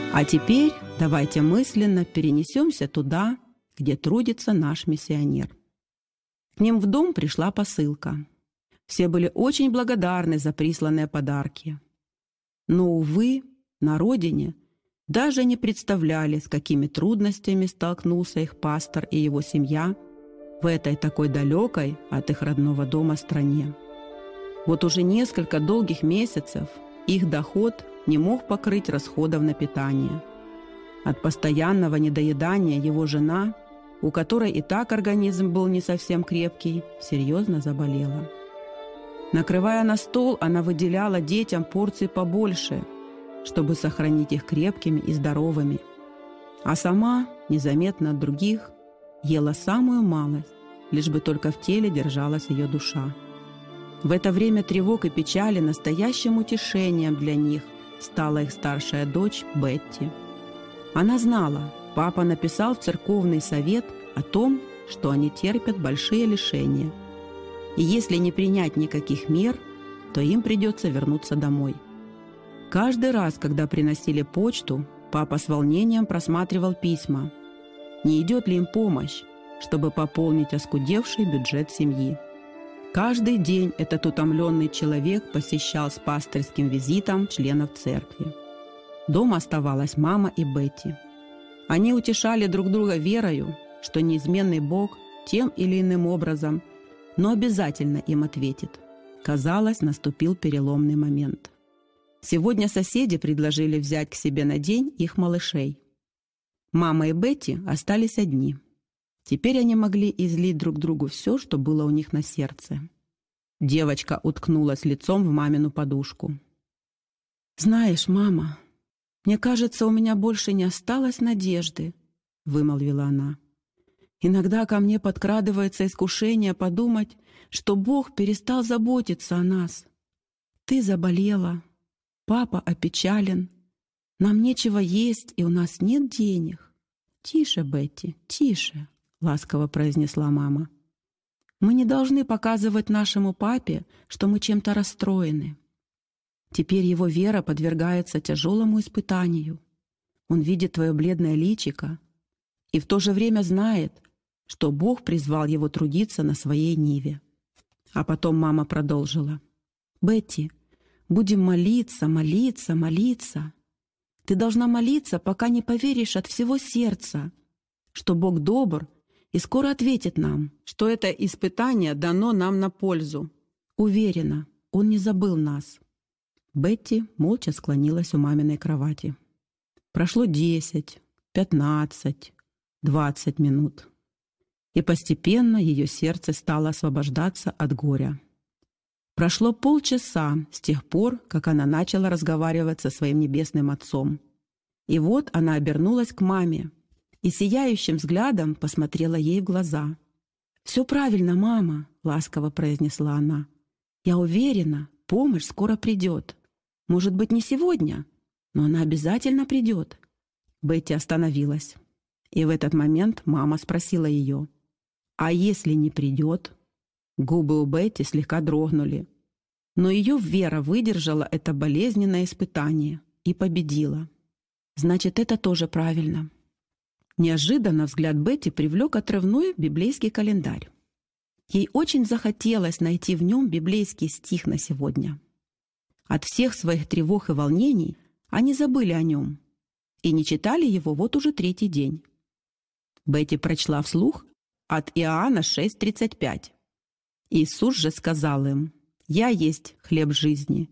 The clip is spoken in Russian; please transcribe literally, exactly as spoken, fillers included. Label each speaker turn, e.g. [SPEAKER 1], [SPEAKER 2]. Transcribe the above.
[SPEAKER 1] А теперь давайте мысленно перенесемся туда, где трудится наш миссионер. К ним в дом пришла посылка. Все были очень благодарны за присланные подарки. Но, увы, на родине даже не представляли, с какими трудностями столкнулся их пастор и его семья в этой такой далекой от их родного дома стране. Вот уже несколько долгих месяцев их доход не мог покрыть расходов на питание. От постоянного недоедания его жена, у которой и так организм был не совсем крепкий, серьезно заболела. Накрывая на стол, она выделяла детям порции побольше, чтобы сохранить их крепкими и здоровыми. А сама, незаметно от других, ела самую малость, лишь бы только в теле держалась ее душа. В это время тревог и печали настоящим утешением для них стала их старшая дочь Бетти. Она знала, папа написал в церковный совет о том, что они терпят большие лишения. И если не принять никаких мер, то им придется вернуться домой. Каждый раз, когда приносили почту, папа с волнением просматривал письма. Не идет ли им помощь, чтобы пополнить оскудевший бюджет семьи? Каждый день этот утомленный человек посещал с пастырским визитом членов церкви. Дома оставалась мама и Бетти. Они утешали друг друга верою, что неизменный Бог тем или иным образом, но обязательно им ответит. Казалось, наступил переломный момент. Сегодня соседи предложили взять к себе на день их малышей. Мама и Бетти остались одни. Теперь они могли излить друг другу все, что было у них на сердце. Девочка уткнулась лицом в мамину подушку. «Знаешь, мама, мне кажется, у меня больше не осталось надежды», — вымолвила она. «Иногда ко мне подкрадывается искушение подумать, что Бог перестал заботиться о нас. Ты заболела, папа опечален, нам нечего есть, и у нас нет денег». «Тише, Бетти, тише», — ласково произнесла мама. «Мы не должны показывать нашему папе, что мы чем-то расстроены. Теперь его вера подвергается тяжелому испытанию. Он видит твое бледное личико и в то же время знает, что Бог призвал его трудиться на своей ниве». А потом мама продолжила. «Бетти, будем молиться, молиться, молиться. Ты должна молиться, пока не поверишь от всего сердца, что Бог добр и скоро ответит нам, что это испытание дано нам на пользу. Уверена, Он не забыл нас». Бетти молча склонилась у маминой кровати. Прошло десять, пятнадцать, двадцать минут. И постепенно ее сердце стало освобождаться от горя. Прошло полчаса с тех пор, как она начала разговаривать со своим небесным отцом. И вот она обернулась к маме и сияющим взглядом посмотрела ей в глаза. «Все правильно, мама», — ласково произнесла она. «Я уверена, помощь скоро придет. Может быть, не сегодня, но она обязательно придет». Бетти остановилась. И в этот момент мама спросила ее: «А если не придет?» Губы у Бетти слегка дрогнули. Но ее вера выдержала это болезненное испытание и победила. «Значит, это тоже правильно». Неожиданно взгляд Бетти привлек отрывной библейский календарь. Ей очень захотелось найти в нем библейский стих на сегодня. От всех своих тревог и волнений они забыли о нем и не читали его вот уже третий день. Бетти прочла вслух от Иоанна шесть тридцать пять. «Иисус же сказал им: „Я есть хлеб жизни.